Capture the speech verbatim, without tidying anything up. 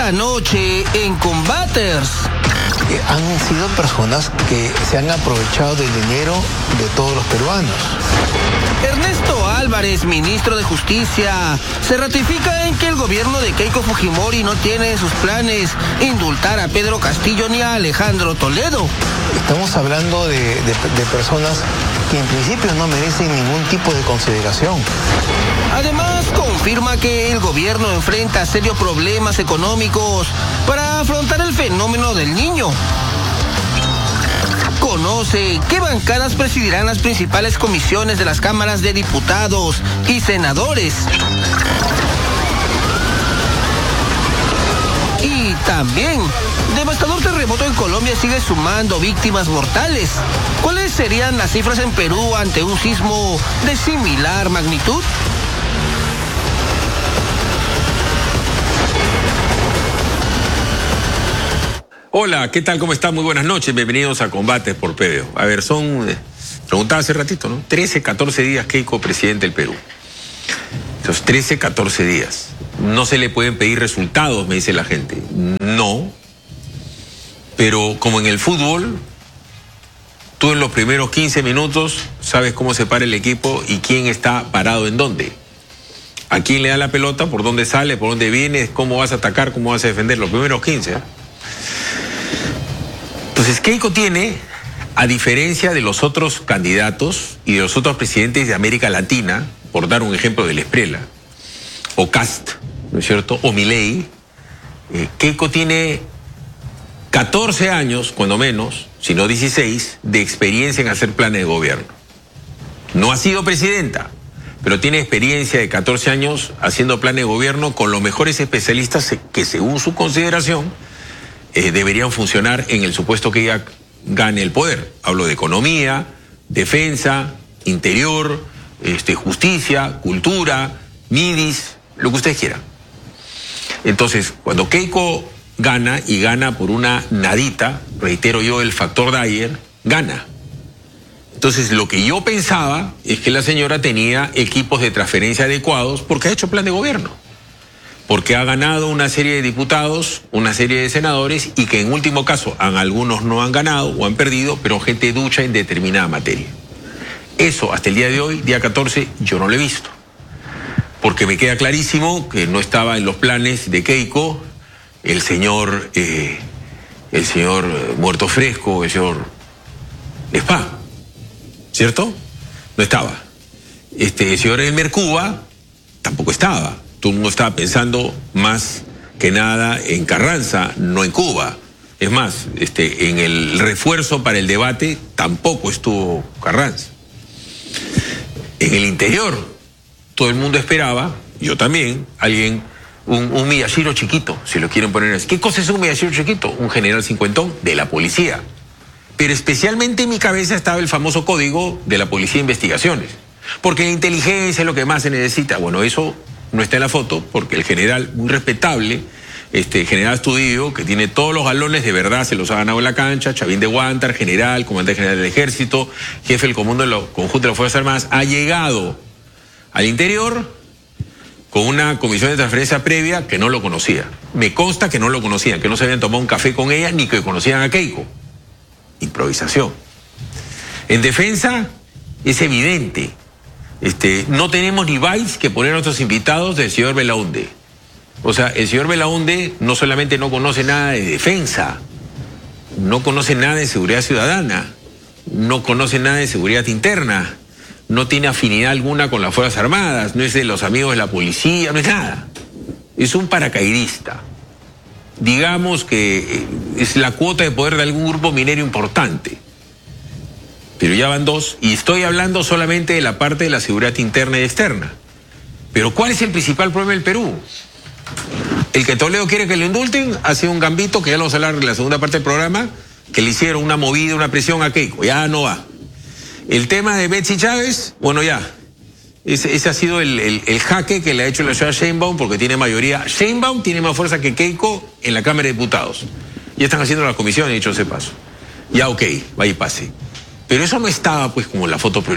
Esta noche en Combaters. Eh, han sido personas que se han aprovechado del dinero de todos los peruanos. Ernesto Álvarez, ministro de Justicia, se ratifica en que el gobierno de Keiko Fujimori no tiene en sus planes indultar a Pedro Castillo ni a Alejandro Toledo. Estamos hablando de, de, de personas que en principio no merecen ningún tipo de consideración. Además, confirma que el gobierno enfrenta serios problemas económicos para afrontar el fenómeno del Niño. Conoce qué bancadas presidirán las principales comisiones de las cámaras de diputados y senadores. Y también, devastador terremoto en Colombia sigue sumando víctimas mortales. ¿Cuáles serían las cifras en Perú ante un sismo de similar magnitud? Hola, ¿qué tal? ¿Cómo están? Muy buenas noches. Bienvenidos a Combates por P B O. A ver, son, eh, preguntaba hace ratito, ¿no? trece, catorce días Keiko presidente del Perú. Esos trece, catorce días. No se le pueden pedir resultados, me dice la gente. No. Pero como en el fútbol, tú en los primeros quince minutos sabes cómo se para el equipo y quién está parado en dónde. A quién le da la pelota, por dónde sale, por dónde viene, cómo vas a atacar, cómo vas a defender. Los primeros quince, ¿eh? Entonces Keiko tiene, a diferencia de los otros candidatos y de los otros presidentes de América Latina, por dar un ejemplo del Esprela, o Cast, ¿no es cierto?, o Milei, eh, Keiko tiene catorce años, cuando menos, si no dieciséis, de experiencia en hacer planes de gobierno. No ha sido presidenta, pero tiene experiencia de catorce años haciendo planes de gobierno con los mejores especialistas que, según su consideración, Eh, deberían funcionar en el supuesto que ella gane el poder. Hablo de economía, defensa, interior, este, justicia, cultura, midis, lo que ustedes quieran. Entonces, cuando Keiko gana, y gana por una nadita, reitero yo, el factor Dyer, gana. Entonces, lo que yo pensaba es que la señora tenía equipos de transferencia adecuados porque ha hecho plan de gobierno, porque ha ganado una serie de diputados, una serie de senadores, y que en último caso algunos no han ganado o han perdido, pero gente ducha en determinada materia. Eso hasta el día de hoy, día catorce, yo no lo he visto, porque me queda clarísimo que no estaba en los planes de Keiko el señor, eh, el señor Muerto Fresco, el señor Spa, ¿cierto? No estaba. Este, el señor Elmer Cuba tampoco estaba. Todo el mundo estaba pensando más que nada en Carranza, no en Cuba. Es más, este, en el refuerzo para el debate tampoco estuvo Carranza. En el interior, todo el mundo esperaba, yo también, alguien, un, un Miyashiro chiquito, si lo quieren poner así. ¿Qué cosa es un Miyashiro chiquito? Un general cincuentón de la policía. Pero especialmente en mi cabeza estaba el famoso código de la policía de investigaciones. Porque la inteligencia es lo que más se necesita. Bueno, eso no está en la foto, porque el general, muy respetable, este general Astudillo, que tiene todos los galones de verdad, se los ha ganado en la cancha, Chavín de Huántar, general, comandante general del ejército, jefe del comando de los conjuntos de las Fuerzas Armadas, ha llegado al interior con una comisión de transferencia previa que no lo conocía. Me consta que no lo conocían, que no se habían tomado un café con ella, ni que conocían a Keiko. Improvisación. En defensa, es evidente. Este, no tenemos ni bytes que poner a nuestros invitados del señor Belaunde. O sea, el señor Belaunde no solamente no conoce nada de defensa, no conoce nada de seguridad ciudadana, no conoce nada de seguridad interna, no tiene afinidad alguna con las Fuerzas Armadas, no es de los amigos de la policía, no es nada. Es un paracaidista. Digamos que es la cuota de poder de algún grupo minero importante. Pero ya van dos, y estoy hablando solamente de la parte de la seguridad interna y externa. Pero ¿cuál es el principal problema del Perú? El que Toledo quiere que lo indulten ha sido un gambito, que ya lo vamos a hablar en la segunda parte del programa, que le hicieron una movida, una presión a Keiko, ya no va. El tema de Betsy Chávez, bueno ya, ese, ese ha sido el, el, el jaque que le ha hecho la señora Sheinbaum, porque tiene mayoría. Sheinbaum tiene más fuerza que Keiko en la Cámara de Diputados. Ya están haciendo la comisión, he dicho ese paso. Ya ok, vaya y pase. Pero eso no estaba pues como en la foto